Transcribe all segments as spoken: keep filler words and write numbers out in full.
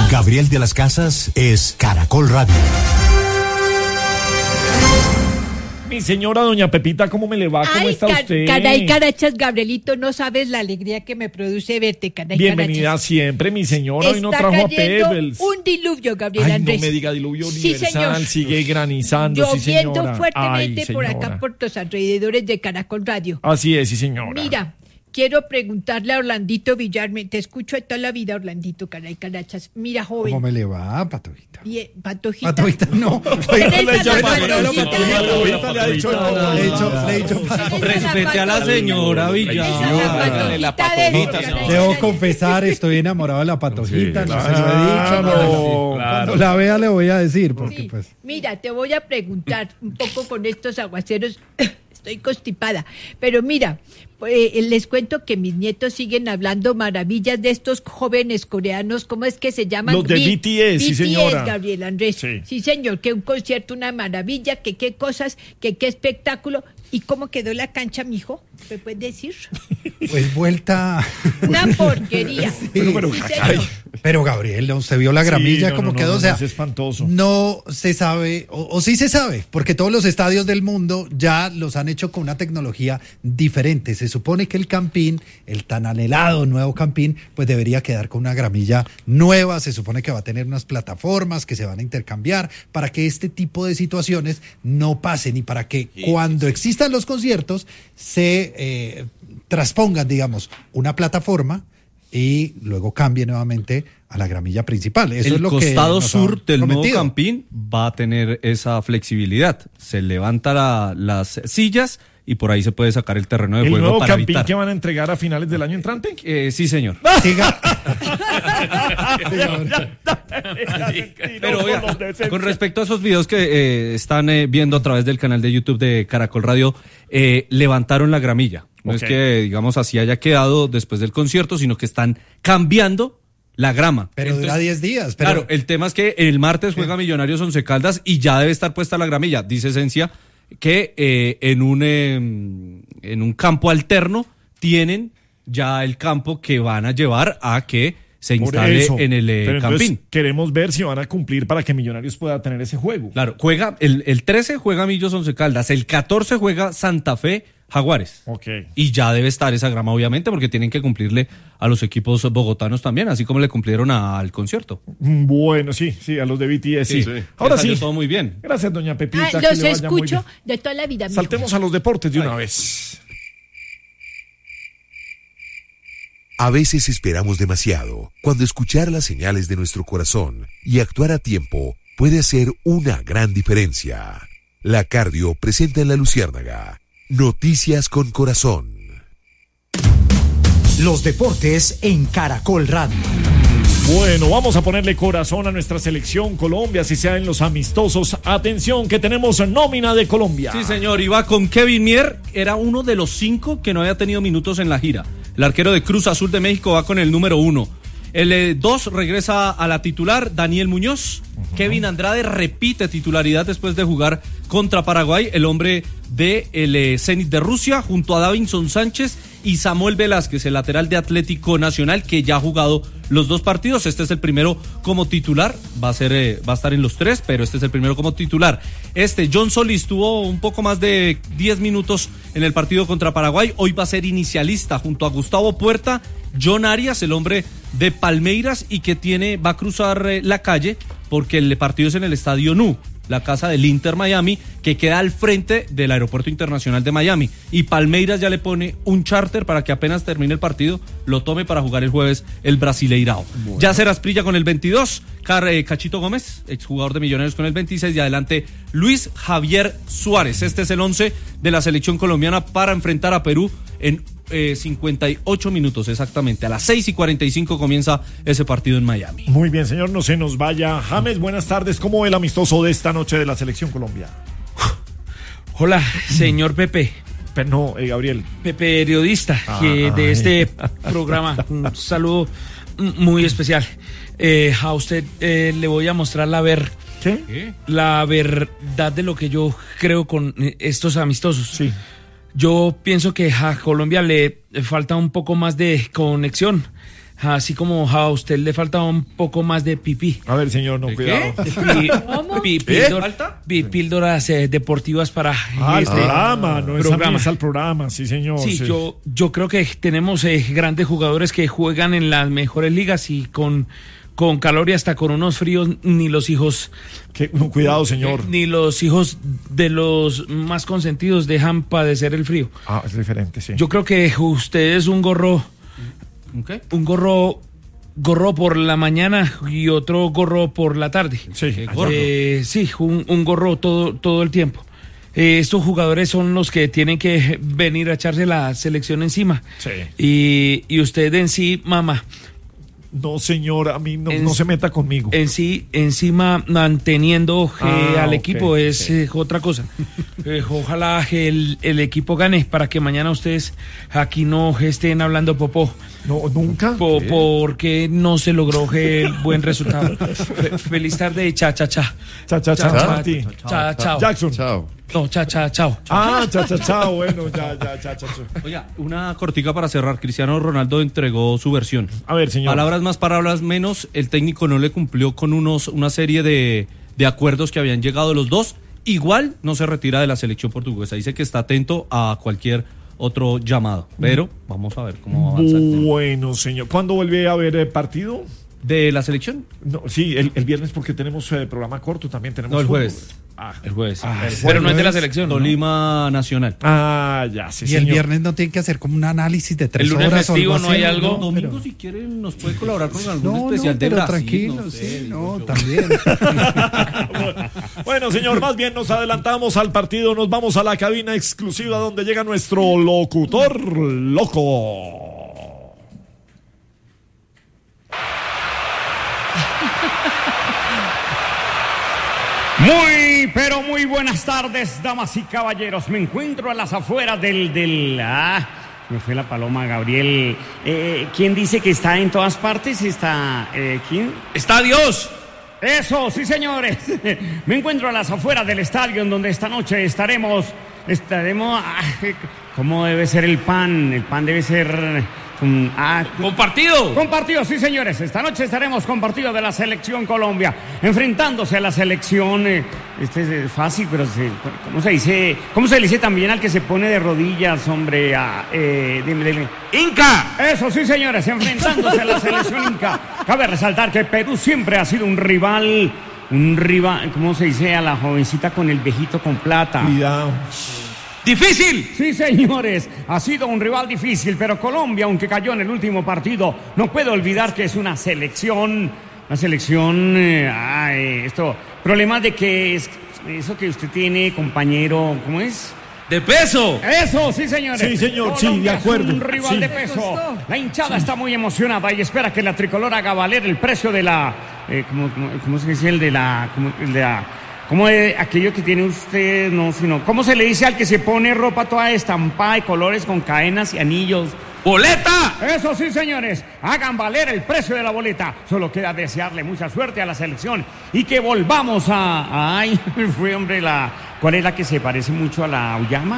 Gabriel de las Casas es Caracol Radio. Mi señora doña Pepita, ¿cómo me le va? ¿Cómo Ay, está car- usted? Caray, carachas, Gabrielito, no sabes la alegría que me produce verte, caray, Bienvenida carachas. siempre, mi señora. Hoy no Está trajo a cayendo Pepe. un diluvio, Gabriel Ay, Andrés. no me diga diluvio Sí, universal, señor. sigue granizando, sí, Lloviendo señora. fuertemente Ay, por acá, señora. por los alrededores de Caracol Radio. Así es, sí, señora. Mira, quiero preguntarle a Orlandito Villarme, te escucho de toda la vida, Orlandito, caray, carachas. Mira, joven. ¿Cómo me le va, Patojita? Bien, Patojita. Patojita, no. Eres Oiga, la yo- Patojita. Patojita le ha dicho Le he dicho, le he dicho, Respete a la señora Villar. Esa la Patojita de- no, debo confesar, estoy enamorado de la Patojita, Sí, no se lo he dicho. claro, pero Cuando la vea le voy a decir, porque Sí. pues... Mira, te voy a preguntar un poco con estos aguaceros. Estoy constipada. Pero mira, eh, les cuento que mis nietos siguen hablando maravillas de estos jóvenes coreanos. ¿Cómo es que se llaman? Los de B T S, sí, señora. Gabriel Andrés. Sí. Sí, señor, que un concierto, una maravilla, que qué cosas, que qué espectáculo. ¿Y cómo quedó la cancha, mijo? ¿Me puedes decir? Pues vuelta... Una porquería. Pero, pero, Sí, ay. señor. Pero Gabriel, ¿no? ¿Usted vio la gramilla Sí, no, como no, quedó? no, O sea, es espantoso. no se sabe, o, o sí se sabe, porque todos los estadios del mundo ya los han hecho con una tecnología diferente. Se supone que el Campín, el tan anhelado nuevo Campín, pues debería quedar con una gramilla nueva. Se supone que va a tener unas plataformas que se van a intercambiar para que este tipo de situaciones no pasen y para que cuando existan los conciertos se eh, transpongan, digamos, una plataforma y luego cambie nuevamente a la gramilla principal. Eso El es lo costado que nos sur han del nuevo prometido. Campín va a tener esa flexibilidad. Se levanta la- las sillas y por ahí se puede sacar el terreno de ¿El juego nuevo para Campín evitar. que van a entregar a finales del año entrante? Eh, sí, señor. Siga. Pero oiga, con respecto a esos videos que eh, están eh, viendo a través del canal de YouTube de Caracol Radio, eh, levantaron la gramilla. No Ok. es que, digamos, así haya quedado después del concierto, sino que están cambiando la grama. Pero dura Entonces, diez días. Pero, Claro, el tema es que el martes juega Millonarios Once Caldas y ya debe estar puesta la gramilla. Dice Esencia que eh, en un eh, en un campo alterno tienen ya el campo que van a llevar a que se Por instale eso. en el eh, Pero entonces Campín. queremos ver si van a cumplir para que Millonarios pueda tener ese juego. Claro, juega el, el trece juega Millos Once Caldas, el catorce juega Santa Fe Jaguares. Ok. Y ya debe estar esa grama, obviamente, porque tienen que cumplirle a los equipos bogotanos también, así como le cumplieron a- al concierto. Bueno, sí, sí, a los de B T S, sí. Ahora Le salió sí. todo muy bien. Gracias, doña Pepita. Ah, que los le vaya muy escucho bien. de toda la vida. mijo. Saltemos a los deportes de una vez. A veces esperamos demasiado, cuando escuchar las señales de nuestro corazón y actuar a tiempo puede hacer una gran diferencia. La Cardio presenta en La Luciérnaga Noticias con Corazón. Los deportes en Caracol Radio. Bueno, vamos a ponerle corazón a nuestra selección Colombia, si sea en los amistosos. Atención, que tenemos nómina de Colombia. Sí, señor, iba con Kevin Mier, era uno de los cinco que no había tenido minutos en la gira. El arquero de Cruz Azul de México va con el número uno. El eh, dos regresa a la titular, Daniel Muñoz. Uh-huh. Kevin Andrade repite titularidad después de jugar contra Paraguay, el hombre de el eh, Zenit de Rusia, junto a Davinson Sánchez y Samuel Velázquez, el lateral de Atlético Nacional, que ya ha jugado los dos partidos. Este es el primero como titular, va a ser, eh, va a estar en los tres, pero este es el primero como titular. Este, John Solís tuvo un poco más de diez minutos en el partido contra Paraguay, hoy va a ser inicialista junto a Gustavo Puerta, John Arias, el hombre de Palmeiras y que tiene, va a cruzar eh, la calle porque el partido es en el Estadio N U, la casa del Inter Miami, que queda al frente del Aeropuerto Internacional de Miami. Y Palmeiras ya le pone un charter para que apenas termine el partido, lo tome para jugar el jueves el Brasileirao. Bueno. Yacer Asprilla con el veintidós, Car eh, Cachito Gómez, exjugador de Millonarios con el veintiséis, y adelante Luis Javier Suárez. Este es el once de la selección colombiana para enfrentar a Perú en eh, cincuenta y ocho minutos exactamente. A las seis y cuarenta y cinco comienza ese partido en Miami. Muy bien, señor, no se nos vaya. James, buenas tardes. ¿Cómo ve el amistoso de esta noche de la selección Colombia? Hola, señor Pepe. Pero no, eh, Gabriel. Pepe, periodista Ah, que de ay. este programa. Un saludo muy especial. Eh, a usted eh, le voy a mostrar la ver. ¿Qué? La verdad de lo que yo creo con estos amistosos. Sí. Yo pienso que a Colombia le falta un poco más de conexión. así como a usted le faltaba un poco más de pipí. A ver, señor, no, cuidado. Pi- pi- píldor- pi- Píldoras eh, deportivas para Ah, el este programa, no es programa. al programa, sí, señor. Sí, yo, yo creo que tenemos eh, grandes jugadores que juegan en las mejores ligas y con, con calor y hasta con unos fríos, ni los hijos, Que- no, cuidado, señor. ni los hijos de los más consentidos dejan padecer el frío. Ah, es diferente, sí. Yo creo que usted es un gorro, ¿Qué? un gorro, gorro por la mañana y otro gorro por la tarde. Sí, Qué gordo. Eh, sí, un, un gorro todo, todo el tiempo. Eh, estos jugadores son los que tienen que venir a echarse la selección encima. Sí. Y, y usted en sí, mamá, No, señor, a mí no, En- no se meta conmigo. en sí, encima manteniendo eh, Ah, al ok, equipo es sí. eh, otra cosa. Eh, ojalá el, el equipo gane para que mañana ustedes aquí no estén hablando popó. No, nunca. Po- porque no se logró el buen resultado. Fe- feliz tarde, cha, cha, cha. Cha, cha, cha, Cha, Martí. cha, chao. Jackson. Chao. No, cha, cha, chao. Ah, cha, cha, cha, bueno, ya, ya, ya, cha, cha. Oiga, una cortica para cerrar. Cristiano Ronaldo entregó su versión. A ver, señor. Palabras más, palabras menos. El técnico no le cumplió con unos una serie de, de acuerdos que habían llegado los dos. Igual no se retira de la selección portuguesa. Dice que está atento a cualquier otro llamado. Pero vamos a ver cómo avanza el tema. Bueno, señor. ¿Cuándo vuelve a haber eh, partido? ¿De la selección? No, sí, el, el viernes porque tenemos eh, programa corto también. Tenemos No, el fútbol. jueves. Ah, El jueves. sí. Ah, pero, el pero no es de la jueves, selección. ¿no? Tolima Nacional. ah, ya, sí, y señor. el viernes no tienen que hacer como un análisis de tres El lunes horas o festivo, algo ¿no hay así, algo? Domingo, pero- si quiere, nos puede colaborar con algún No, especial no, de pero Brasil. tranquilo, no sé, sí, digo no, yo. también. Bueno, señor, más bien nos adelantamos al partido, nos vamos a la cabina exclusiva donde llega nuestro locutor loco. Muy, pero muy buenas tardes, damas y caballeros. Me encuentro a las afueras del... del ah, me fue la paloma, Gabriel. Eh, ¿Quién dice que está en todas partes? Está... Eh, ¿Quién? ¡Está Dios! Eso, sí, señores. Me encuentro a las afueras del estadio en donde esta noche estaremos... Estaremos... Ah, ¿cómo debe ser el pan? El pan debe ser... um, ah, ¡Compartido! Compartido, sí, señores. Esta noche estaremos con partido de la Selección Colombia, enfrentándose a la selección. Eh, este es fácil, pero se, ¿cómo se dice? ¿Cómo se le dice también al que se pone de rodillas, hombre? A, eh, dime, dime. ¡Inca! Eso sí, señores, enfrentándose a la selección inca. Cabe resaltar que Perú siempre ha sido un rival, un rival, ¿cómo se dice? A la jovencita con el viejito con plata. Cuidado. ¡Difícil! Sí, señores, ha sido un rival difícil, pero Colombia, aunque cayó en el último partido, no puede olvidar que es una selección, una selección, eh, ay, esto, problema de que es eso que usted tiene, compañero, ¿cómo es? ¡De peso! Eso, sí, señores. Sí, señor, sí, Colombia de acuerdo. es un rival Sí. de peso. La hinchada está muy emocionada y espera que la tricolor haga valer el precio de la, eh, ¿cómo, cómo, cómo se dice el de la, cómo, el de la, cómo de aquello que tiene usted, no, sino, ¿cómo se le dice al que se pone ropa toda estampada de colores con cadenas y anillos? ¡Boleta! Eso sí, señores, hagan valer el precio de la boleta. Solo queda desearle mucha suerte a la selección y que volvamos a... Ay, fue hombre la... ¿Cuál es la que se parece mucho a la Auyama?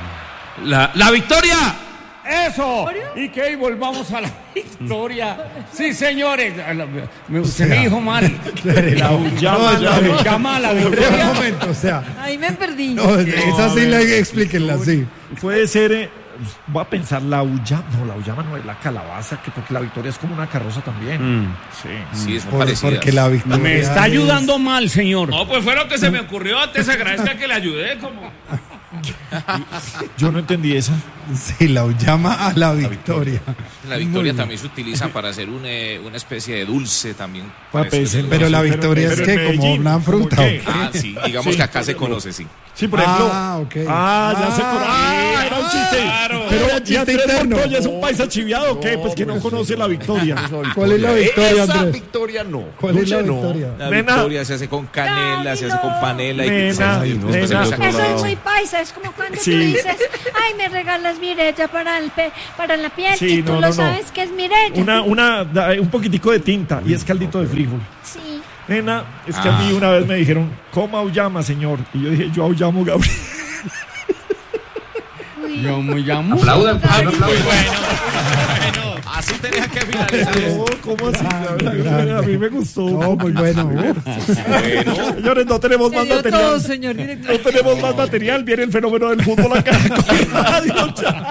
¡La, la victoria! ¡Eso! Y que volvamos a la victoria. Sí, señores. Me- Usted me dijo mal. La Ullama, No, ya, no, ya. Llama a la Espera un victoria. momento, o sea, Ahí me perdí. no, esa sí la explíquenla, sí. Puede ser, eh, voy a pensar, la Ullama, no, la Ullama no es la calabaza, que porque la victoria es como una carroza también. Sí. Sí, es muy Por- parecida. porque la victoria Me está es- ayudando mal, señor. No, pues fue lo que se me ocurrió. Antes agradezca que le ayudé. Como... Yo no entendí esa. Sí, la llama a la victoria. La victoria también se utiliza para hacer una, una especie de dulce también. Ah, Parece pues, que- Pero la Pero- victoria pero es en que como Medellín, una ¿cómo fruta. qué? ¿o qué? Ah, sí, digamos Sí. que acá se conoce, sí. Sí, por ejemplo. Ah, ok. Ah, ya se Ah, conoce. Ah, era un chiste. claro. Pero Era ¿y chiste Andrés interno. Montoya es un paisa chiviado o qué? Pues que no conoce la victoria. ¿Cuál es la victoria, Esa Andrés? victoria no. ¿Cuál es la Dulce no. victoria? La Nena. victoria se hace con canela, se hace con panela y Nena, se hace- nena. después se le echa Eso Eso colorado. es muy paisa, es como cuando Sí. tú dices, ay, me regalas mirella para, el pe para la piel, Sí, y tú no, lo no, no. sabes que es mirella. Una, una, da- un poquitico de tinta y es caldito de frijol. Sí. Nena, es que a mí una vez me dijeron, ¿cómo aullama, señor? Y yo dije, yo aullamo, Gabriel. Uy. Yo me llamo. Gabriel. Muy bueno. Así así tenía que finalizar. No, ¿cómo así? A mí me gustó. No, muy bueno. Bueno. Señores, no tenemos más Se dio material. todo, señor director. No tenemos más material. Viene el fenómeno del fútbol acá. Con Radio Ya.